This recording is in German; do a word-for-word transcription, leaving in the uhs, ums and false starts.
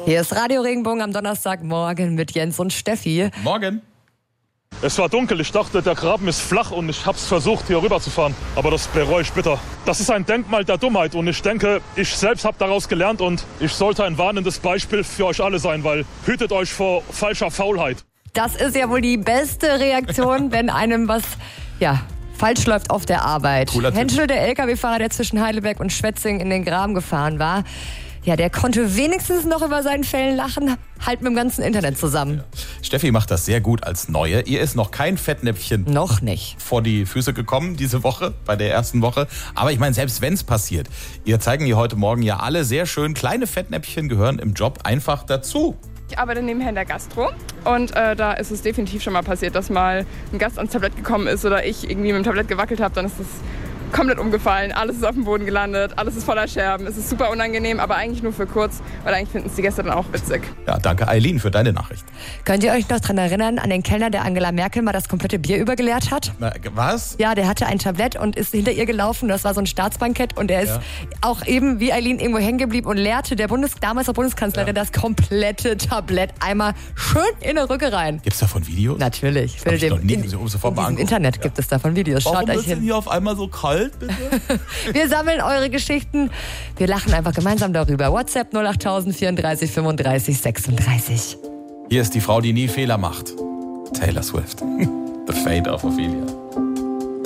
Hier ist Radio Regenbogen am Donnerstagmorgen mit Jens und Steffi. Morgen. Es war dunkel, ich dachte, der Graben ist flach und ich hab's versucht, hier rüber zu fahren. Aber das bereue ich bitter. Das ist ein Denkmal der Dummheit und ich denke, ich selbst habe daraus gelernt und ich sollte ein warnendes Beispiel für euch alle sein, weil hütet euch vor falscher Faulheit. Das ist ja wohl die beste Reaktion, wenn einem was, ja, falsch läuft auf der Arbeit. Cooler Henschel, der L K W-Fahrer, der zwischen Heidelberg und Schwetzing in den Graben gefahren war, ja, der konnte wenigstens noch über seinen Fällen lachen, halt mit dem ganzen Internet zusammen. Ja. Steffi macht das sehr gut als Neue. Ihr ist noch kein Fettnäpfchen Noch nicht. vor die Füße gekommen diese Woche, bei der ersten Woche. Aber ich meine, selbst wenn es passiert, ihr zeigen hier heute Morgen ja alle sehr schön, kleine Fettnäpfchen gehören im Job einfach dazu. Ich arbeite nebenher in der Gastro und äh, da ist es definitiv schon mal passiert, dass mal ein Gast ans Tablett gekommen ist oder ich irgendwie mit dem Tablett gewackelt habe, dann ist das komplett umgefallen, alles ist auf dem Boden gelandet, alles ist voller Scherben. Es ist super unangenehm, aber eigentlich nur für kurz, weil eigentlich finden es die Gäste dann auch witzig. Ja, danke Eileen für deine Nachricht. Könnt ihr euch noch daran erinnern, an den Kellner, der Angela Merkel mal das komplette Bier übergeleert hat? Na, was? Ja, der hatte ein Tablett und ist hinter ihr gelaufen. Das war so ein Staatsbankett und er ist Ja. auch eben wie Eileen irgendwo hängen geblieben und leerte der Bundes damals auch Bundeskanzlerin Ja. das komplette Tablett einmal schön in eine Rücke rein. Gibt's davon Videos? Natürlich. Hab ich noch nie in, gesehen, um in sofort mal diesem angucken. Internet Ja. gibt es davon Videos. Schaut euch hin. hier auf einmal so kalt, bitte? Wir sammeln eure Geschichten. Wir lachen einfach gemeinsam darüber. WhatsApp null acht null null vierunddreißig fünfunddreißig sechsunddreißig. Hier ist die Frau, die nie Fehler macht. Taylor Swift. The Fate of Ophelia.